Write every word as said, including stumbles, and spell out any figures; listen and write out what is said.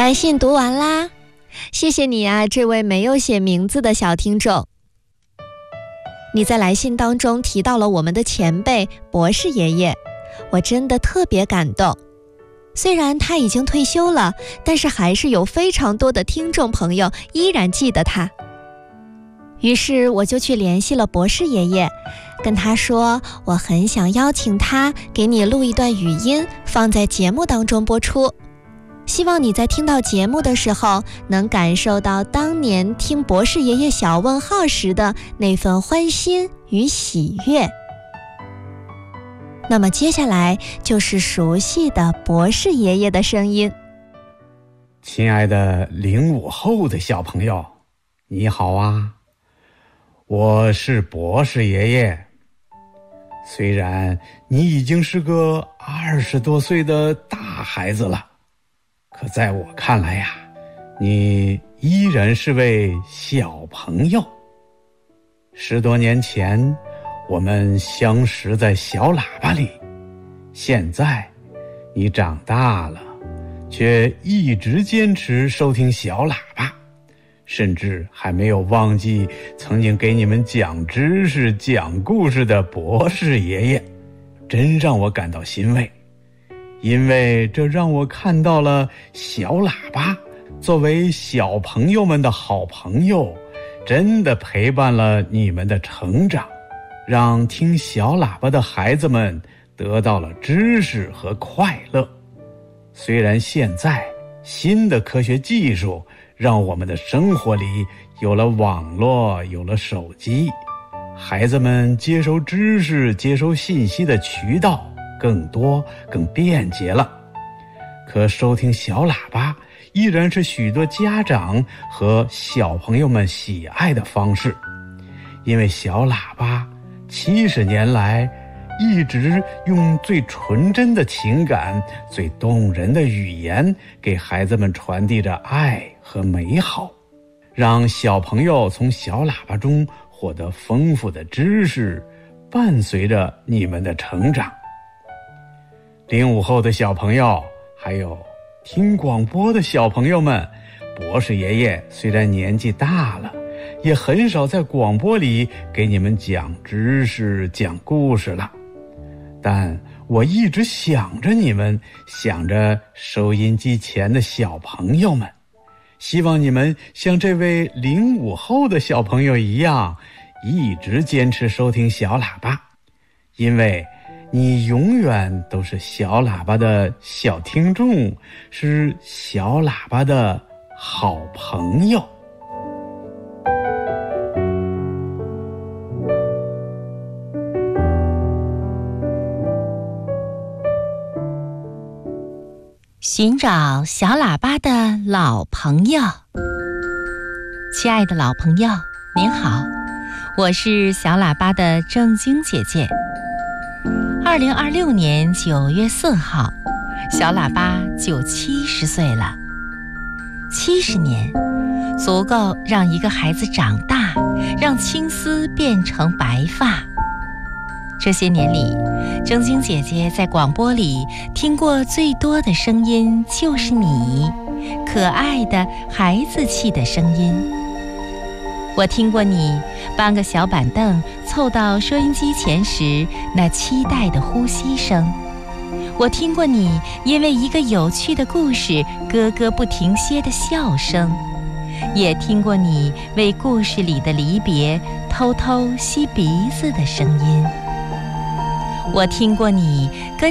来信读完啦，谢谢你啊，这位没有写名字的小听众。你在来信当中提到了我们的前辈博士爷爷，我真的特别感动。虽然他已经退休了，但是还是有非常多的听众朋友依然记得他。于是我就去联系了博士爷爷，跟他说我很想邀请他给你录一段语音，放在节目当中播出。希望你在听到节目的时候，能感受到当年听博士爷爷小问号时的那份欢欣与喜悦。那么接下来就是熟悉的博士爷爷的声音。 亲爱的零五后的小朋友，你好啊，我是博士爷爷。虽然你已经是个二十多岁的大孩子了，可在我看来呀，你依然是位小朋友。十多年前，我们相识在小喇叭里，现在你长大了，却一直坚持收听小喇叭，甚至还没有忘记曾经给你们讲知识、讲故事的博士爷爷，真让我感到欣慰。因为这让我看到了小喇叭作为小朋友们的好朋友，真的陪伴了你们的成长，让听小喇叭的孩子们得到了知识和快乐。虽然现在新的科学技术让我们的生活里有了网络，有了手机，孩子们接收知识、接收信息的渠道更多更便捷了，可收听小喇叭依然是许多家长和小朋友们喜爱的方式。因为小喇叭七十年来一直用最纯真的情感、最动人的语言给孩子们传递着爱和美好，让小朋友从小喇叭中获得丰富的知识，伴随着你们的成长。零五后的小朋友，还有听广播的小朋友们，博士爷爷虽然年纪大了，也很少在广播里给你们讲知识、讲故事了，但我一直想着你们，想着收音机前的小朋友们，希望你们像这位零五后的小朋友一样，一直坚持收听小喇叭，因为你永远都是小喇叭的小听众，是小喇叭的好朋友。 寻找小喇叭的老朋友。亲爱的老朋友，您好，我是小喇叭的正晶姐姐。二零二六年九月四号，小喇叭就七十岁了。七十年，足够让一个孩子长大，让青丝变成白发。这些年里，正晶姐姐在广播里听过最多的声音就是你，可爱的孩子气的声音。我听过你搬个小板凳凑到收音机前时那期待的呼吸声，我听过你因为一个有趣的故事咯咯不停歇的笑声，也听过你为故事里的离别偷偷吸鼻子的声音。我听过你跟